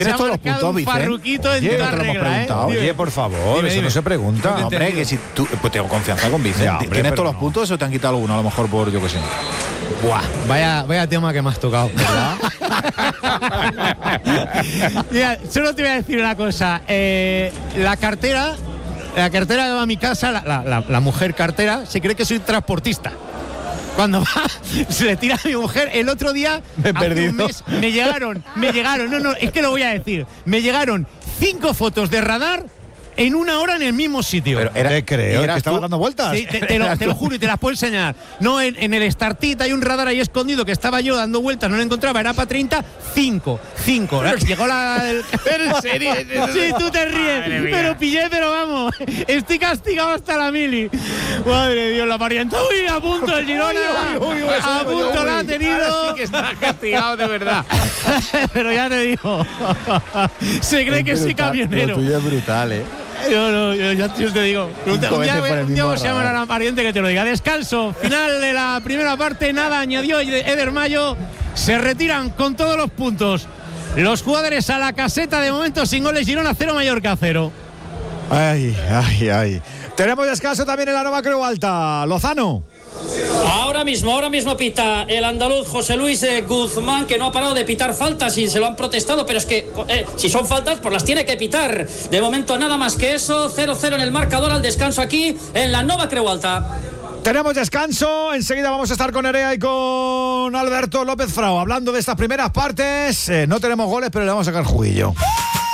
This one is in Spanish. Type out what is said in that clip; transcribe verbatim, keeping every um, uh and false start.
Tienes todos los puntos, un Vicente. farruquito en Oye, toda no te lo hemos regla, preguntado. ¿eh? Oye, por favor, Dime, eso dime. no se pregunta. No te Hombre, entendido. que si tú, pues tengo confianza con Vicente. Ya, hombre, ¿Tienes pero todos los no. puntos o te han quitado alguno? A lo mejor por, yo qué sé. Buah, vaya, vaya tema que me has tocado, ¿verdad? Mira, solo te voy a decir una cosa. Eh, la cartera, la cartera que va a mi casa, la, la, la, la mujer cartera, se cree que soy transportista. Cuando va, se le tira a mi mujer. El otro día, Me he hace perdido. un mes, me llegaron, me llegaron, no, no, es que lo voy a decir. Me llegaron cinco fotos de radar en una hora en el mismo sitio. Pero era, te creo, eras que estaba tú. dando vueltas. Sí, te, te lo, te lo juro y te las puedo enseñar. No, en, en el Startit hay un radar ahí escondido que estaba yo dando vueltas, no lo encontraba, era para treinta, cinco, cinco. Llegó la... El, ¿En serio? sí, tú te ríes, pero pillé, pero vamos, estoy castigado hasta la mili. Madre de Dios, la parienta. Uy, a punto el Girona. Uy, uy, uy, eso a digo yo, punto uy. la ha tenido. Ahora sí que está castigado de verdad. Pero ya te digo, se cree que soy camionero. Lo tuyo es brutal, ¿eh? Yo no, yo, ya yo te digo. Un, Cinco un día, veces por el un día mismo vamos a llamar radar. a la pariente que te lo diga. Descanso, final de la primera parte, nada añadió Eder Mayo. Se retiran con todos los puntos. Los jugadores a la caseta, de momento sin goles. Girona cero, Mallorca cero. Ay, ay, ay. Tenemos descanso también en la Nova Creu Alta. Lozano. Ahora mismo, ahora mismo pita el andaluz José Luis eh, Guzmán, que no ha parado de pitar faltas y se lo han protestado, pero es que eh, si son faltas, pues las tiene que pitar. De momento nada más que eso, cero cero en el marcador al descanso aquí en la Nova Creu Alta. Tenemos descanso, enseguida vamos a estar con Nerea y con Alberto López Frao hablando de estas primeras partes. Eh, no tenemos goles, pero le vamos a sacar juguillo.